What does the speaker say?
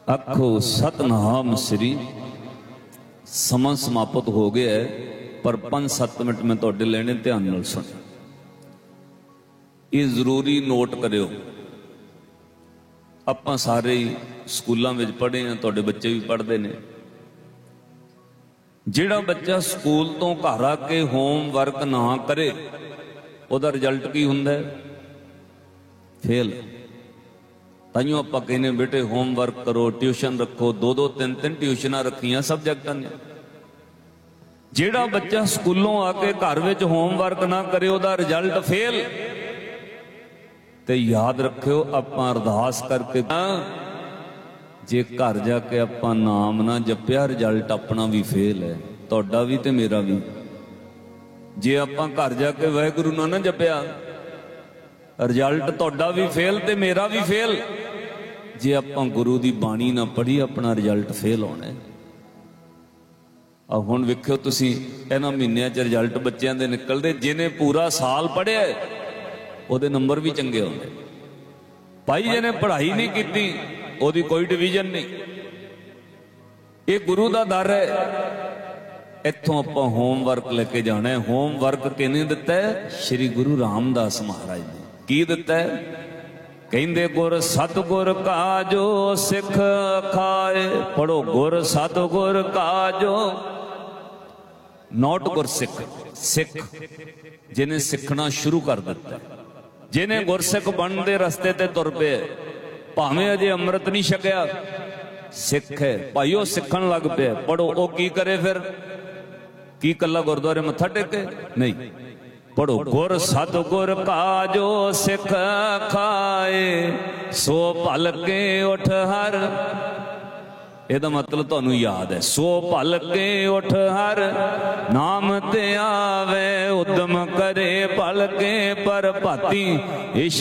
आखो सतनाम श्री। समा समाप्त हो गया है, पर 5-7 मिनट में तुहाडे लेने, ध्यान नाल सुन। ये जरूरी नोट करियो। आपां सारे ही स्कूलों में पढ़े हैं, तुहाडे बच्चे भी पढ़ते हैं। जिहड़ा बच्चा स्कूल तो घर आके होमवर्क ना करे, उहदा रिजल्ट की हुंदा है? फेल। ताइयों आपां कहने बेटे होमवर्क करो, ट्यूशन रखो। 2-2 3-3 ट्यूशनां रखियां सब्जैक्टां ने। जिहड़ा बच्चा स्कूलों आके घर विच होमवर्क ना करे, उहदा रिजल्ट फेल। ते याद रखियो, आपां अरदास करके जे घर जाके आपां नाम ना जपिया, रिजल्ट अपना भी फेल है, तुहाडा भी ते मेरा भी। जे आपां घर जाके वाहिगुरू ना जपिया, रिजल्ट तुहाडा भी फेल ते मेरा भी फेल। जे आपां गुरु दी बाणी ना पढ़ी, अपना रिजल्ट फेल होना है। हुण वेखियो तुसीं, इन्हां महीनिਆਂ च रिजल्ट बच्चों के निकलते। जिन्हें पूरा साल पढ़िया ਉਹਦੇ नंबर भी चंगे होंगे। भाई जिन्हें पढ़ाई नहीं की, ਉਹਦੀ कोई डिवीजन नहीं। ये गुरु का दर है। इत्थों आपां होमवर्क लेके जाना है। होमवर्क किहने दिता है? श्री गुरु रामदास महाराज ने। की दिता है? कहंदे गुर सतगुर काजो सिख खाए। पढ़ो गुर सतगुर काजो, नॉट गुर सिख। सिख जिन्हें सिखना शुरू कर दिता है, जिन्हें गुरसिख बनने दे रस्ते ते तुर पे, भावें अजे अमृत नहीं छकिया, सिख है भाई, वो सिखण लग पे। पढ़ो, वो की करे फिर? की कला गुरुद्वारे मत्था टेके? नहीं। पढ़ो गुर सतगुर काजो सिख खाए, सो भल के उठ हर। ਇਹਦਾ मतलब ਤੁਹਾਨੂੰ याद है। सो भल के उठ हर, नाम ते आवे उद्यम करे भल के पर भाती। इश